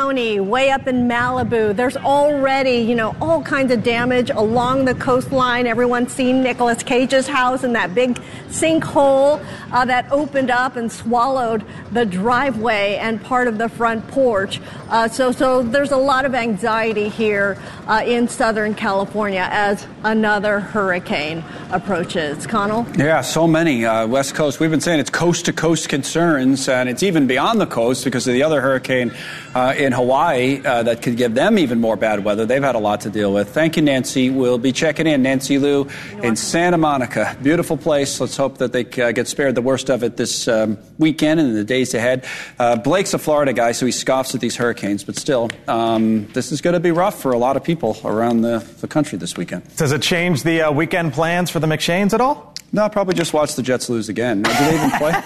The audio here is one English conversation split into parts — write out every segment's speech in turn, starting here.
County, way up in Malibu. There's already, all kinds of damage along the coastline. Everyone's seen Nicolas Cage's house and that big sinkhole that opened up and swallowed the driveway and part of the front porch. So there's a lot of anxiety here in Southern California as another hurricane approaches. Connell? Yeah, so many. West Coast, we've been saying it's coast-to-coast concerns, and it's even beyond the coast because of the other hurricane in Hawaii that could give them even more bad weather. They've had a lot to deal with. Thank you, Nancy. We'll be checking in. Nancy Liu in Santa Monica. Beautiful place. Let's hope that they get spared the worst of it this weekend and in the days ahead. Blake's a Florida guy, so he scoffs at these hurricanes, but still, this is going to be rough for a lot of people around the country this weekend. Does it change the weekend plans for the McShanes at all? No, I'll probably just watch the Jets lose again. Do they even play?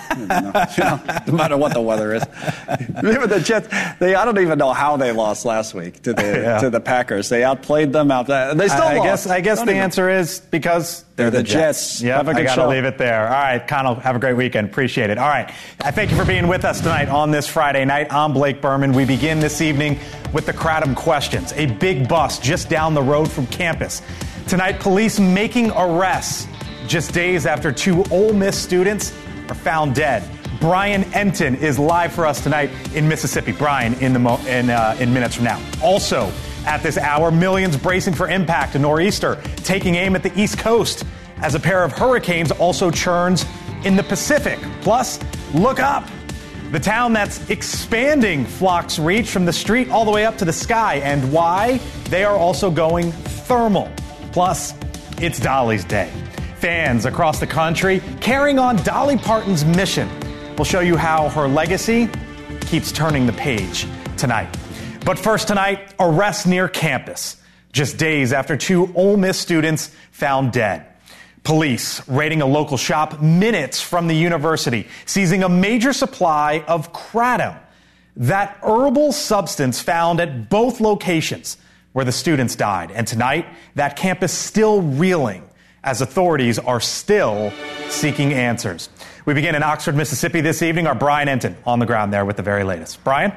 No matter what the weather is. Remember the Jets, I don't even know how they lost last week to the Packers. They outplayed them. They still lost. I guess the answer is because they're the Jets. Yep, I got to leave it there. All right, Connell, have a great weekend. Appreciate it. All right, I thank you for being with us tonight on this Friday night. I'm Blake Berman. We begin this evening with the Kratom questions, a big bus just down the road from campus. Tonight, police making arrests just days after 2 Ole Miss students are found dead. Brian Enton is live for us tonight in Mississippi. Brian, in minutes from now. Also, at this hour, millions bracing for impact. A nor'easter taking aim at the East Coast as a pair of hurricanes also churns in the Pacific. Plus, look up. The town that's expanding Flock's reach from the street all the way up to the sky, and why they are also going thermal. Plus, it's Dolly's Day. Fans across the country carrying on Dolly Parton's mission. We'll show you how her legacy keeps turning the page tonight. But first tonight, arrest near campus, just days after 2 Ole Miss students found dead. Police raiding a local shop minutes from the university, seizing a major supply of kratom, that herbal substance found at both locations where the students died. And tonight, that campus still reeling as authorities are still seeking answers. We begin in Oxford, Mississippi this evening. Our Brian Enton on the ground there with the very latest. Brian?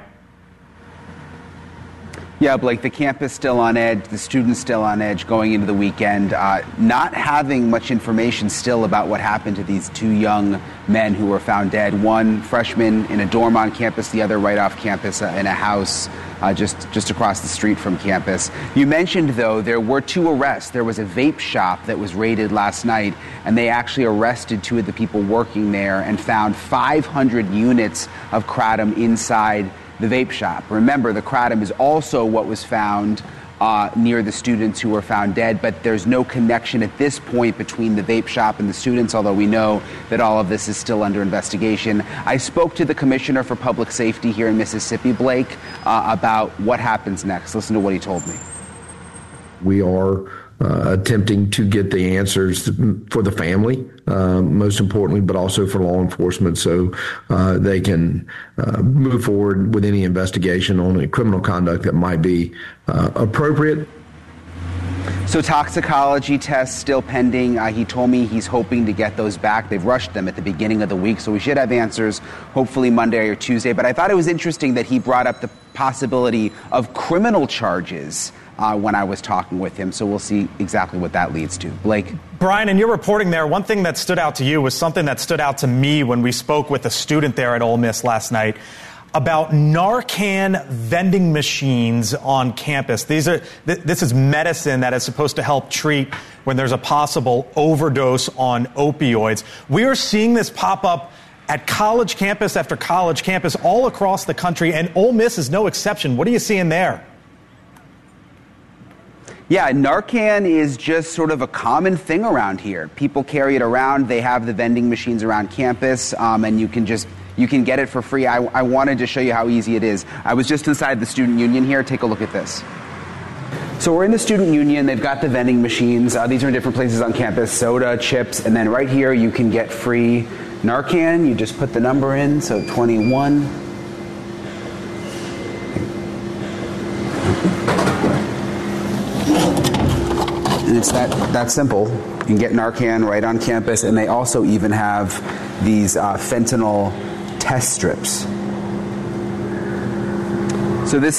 Yeah, Blake, the campus still on edge, the students still on edge going into the weekend, not having much information still about what happened to these 2 young men who were found dead. One freshman in a dorm on campus, the other right off campus in a house just across the street from campus. You mentioned, though, there were 2 arrests. There was a vape shop that was raided last night, and they actually arrested 2 of the people working there and found 500 units of kratom inside the vape shop. Remember, the kratom is also what was found near the students who were found dead, but there's no connection at this point between the vape shop and the students, although we know that all of this is still under investigation. I spoke to the Commissioner for Public Safety here in Mississippi, Blake, about what happens next. Listen to what he told me. We are attempting to get the answers for the family, most importantly, but also for law enforcement so they can move forward with any investigation on a criminal conduct that might be appropriate. So toxicology tests still pending. He told me he's hoping to get those back. They've rushed them at the beginning of the week, so we should have answers hopefully Monday or Tuesday. But I thought it was interesting that he brought up the possibility of criminal charges when I was talking with him. So we'll see exactly what that leads to. Blake? Brian, in your reporting there, one thing that stood out to you was something that stood out to me when we spoke with a student there at Ole Miss last night about Narcan vending machines on campus. This is medicine that is supposed to help treat when there's a possible overdose on opioids. We are seeing this pop up at college campus after college campus all across the country, and Ole Miss is no exception. What are you seeing there? Yeah, Narcan is just sort of a common thing around here. People carry it around. They have the vending machines around campus, and you can get it for free. I wanted to show you how easy it is. I was just inside the student union here. Take a look at this. So we're in the student union. They've got the vending machines. These are in different places on campus, soda, chips, and then right here you can get free Narcan. You just put the number in, so 21. And it's that simple. You can get Narcan right on campus, and they also even have these fentanyl test strips. So this